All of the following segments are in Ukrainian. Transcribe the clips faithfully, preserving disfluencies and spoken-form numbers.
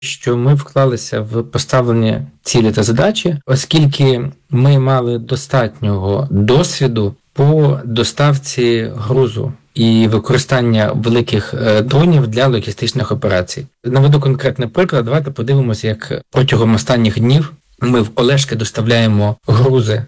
що ми вклалися в поставлення цілі та задачі, оскільки ми мали достатнього досвіду по доставці грузу і використання великих дронів для логістичних операцій. Наведу конкретний приклад. Давайте подивимося, як протягом останніх днів ми в Олешки доставляємо грузи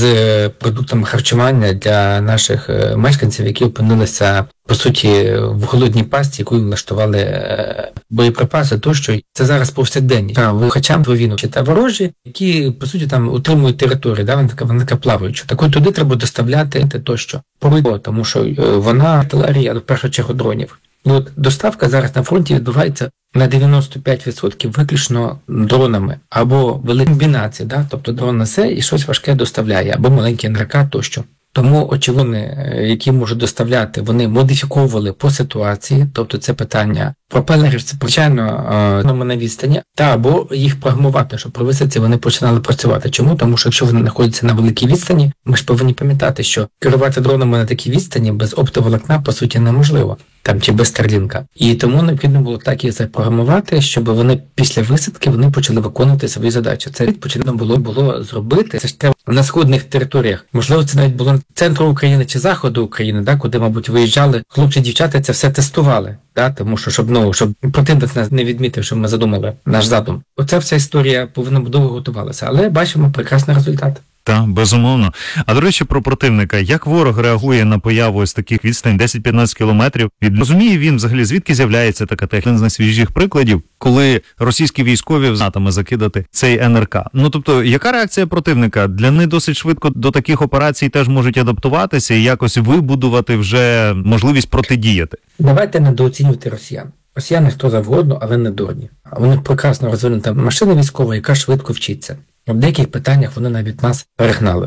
з продуктами харчування для наших мешканців, які опинилися, по суті, в голодній пастці, яку влаштували боєприпаси, тощо. Це зараз повсякденні. Хоча війну та ворожі, які, по суті, там утримують територію, да, вона така, вона така плаваюча. Так от туди треба доставляти тощо. Тому що вона артилерія, в першу чергу, дронів. І от доставка зараз на фронті відбувається на дев'яносто п'ять відсотків виключно дронами або великі комбінації, да? Тобто дрон несе і щось важке доставляє, або маленький ен ер ка тощо. Тому очевидно, які можуть доставляти, вони модифіковували по ситуації, тобто це питання пропелерів, це, звичайно, на відстані, та або їх програмувати, щоб при висадці вони починали працювати. Чому? Тому що якщо вони знаходяться на великій відстані, ми ж повинні пам'ятати, що керувати дронами на такій відстані без оптоволокна, по суті, неможливо. Там чи без Старлінка. І тому необхідно було так їх запрограмувати, щоб вони після висадки вони почали виконувати свої задачі. Це потрібно було було зробити. Це ж треба на східних територіях. Можливо, це навіть було центру України чи заходу України, да, куди, мабуть, виїжджали хлопці, дівчата, це все тестували. Да, тому що, щоб, ну, щоб противник нас не відмітив, що ми задумали наш задум. Оця вся історія повинна довго готувалася, але бачимо прекрасний результат. Так, безумовно. А, до речі, про противника. Як ворог реагує на появу ось таких відстань десять-п'ятнадцять кілометрів? Розуміє він взагалі, звідки з'являється така техніка? Один з найсвіжіших прикладів, коли російські військові знатами закидати цей ен ер ка. Ну, тобто, яка реакція противника? Для них досить швидко до таких операцій теж можуть адаптуватися і якось вибудувати вже можливість протидіяти. Давайте недооцінювати росіян. Росіяни хто завгодно, але не дурні. У них прекрасно розвинута машина військова, яка швидко вчиться. В деяких питаннях вони навіть нас перегнали.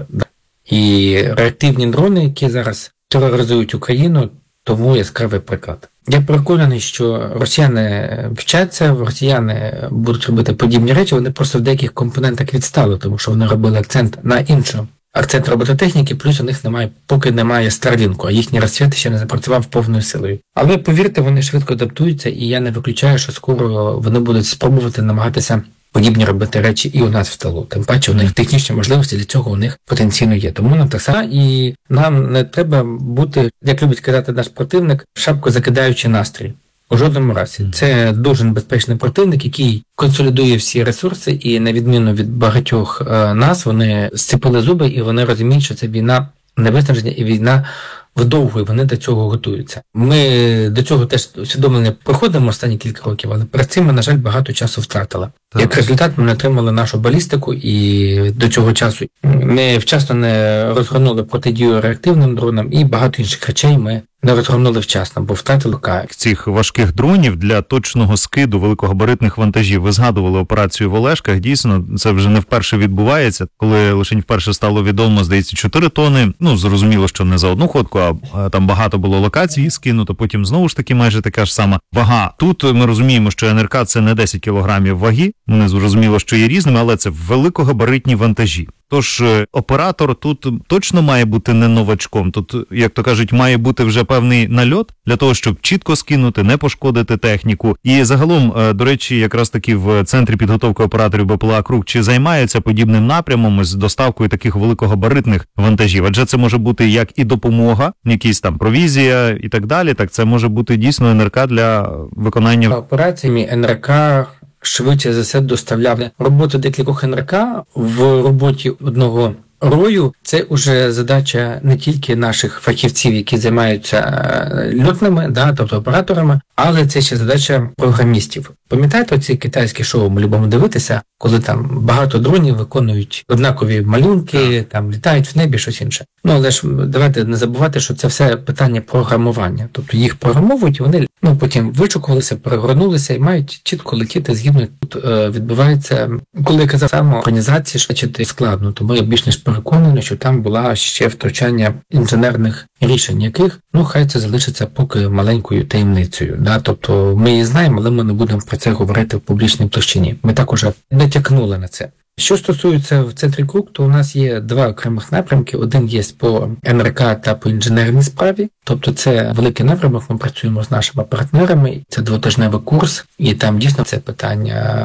І реактивні дрони, які зараз тероризують Україну, тому яскравий приклад. Я переконаний, що росіяни вчаться, росіяни будуть робити подібні речі, вони просто в деяких компонентах відстали, тому що вони робили акцент на іншому. Акцент робототехніки, плюс у них немає, поки немає Старлінку, а їхній розсвіт ще не запрацював повною силою. Але, повірте, вони швидко адаптуються, і я не виключаю, що скоро вони будуть спробувати намагатися подібні робити речі і у нас в тилу. Тим паче у них технічні можливості для цього у них потенційно є. Тому нам так само і нам не треба бути, як любить казати наш противник, шапку закидаючи настрій. У жодному разі. Це дуже небезпечний противник, який консолідує всі ресурси, і на відміну від багатьох е, нас, вони зціпили зуби і вони розуміють, що це війна невиснаження і війна вдовго, і вони до цього готуються. Ми до цього теж усвідомлення проходимо останні кілька років, але перед цим ми, на жаль, багато часу втратили. Так. Як результат, ми не отримали нашу балістику, і до цього часу ми вчасно не розгорнули протидію реактивним дронам, і багато інших речей ми не розгорнули вчасно, бо втратили КАЕК. Цих важких дронів для точного скиду великогабаритних вантажів. Ви згадували операцію в Олешках. Дійсно, це вже не вперше відбувається. Коли лише вперше стало відомо, здається, чотири тони. Ну, зрозуміло, що не за одну ходку, а там багато було локацій скинуто. Потім знову ж таки майже така ж сама вага. Тут ми розуміємо, що ен ер ка – це не десять кілограмів ваги. Не зрозуміло, що є різними, але це великогабаритні вантажі. Тож оператор тут точно має бути не новачком. Тут, як то кажуть, має бути вже певний нальот для того, щоб чітко скинути, не пошкодити техніку. І загалом, до речі, якраз таки в Центрі підготовки операторів Бе Пе Еле А «Круг» чи займаються подібним напрямом з доставкою таких великогабаритних вантажів? Адже це може бути як і допомога, якісь там провізія і так далі, так це може бути дійсно ен ер ка для виконання операціями. ен ер ка швидше за все доставляв роботу декількох ен ер ка в роботі одного рою. Це вже задача не тільки наших фахівців, які займаються льотними, да, тобто операторами, але це ще задача програмістів. Пам'ятаєте ці китайські шоу, ми любимо дивитися, коли там багато дронів виконують однакові малюнки, там літають в небі, щось інше. Ну, але ж давайте не забувати, що це все питання програмування. Тобто їх програмовують, вони ну, потім вичукувалися, перегорнулися і мають чітко летіти згідно. Тут е, відбувається, коли я казав саме організації, що складно, тому я більш ніж переконаний, що там була ще втручання інженерних рішень, яких, ну, хай це залишиться поки маленькою таємницею. Да? Тобто ми її знаємо, але ми не будемо про це говорити в публічній площині. Ми так уже натякнули на це. Що стосується в центрі «Круг», то у нас є два окремих напрямки. Один є по ен ер ка та по інженерній справі. Тобто це великий напрямок, ми працюємо з нашими партнерами, це двотижневий курс, і там дійсно це питання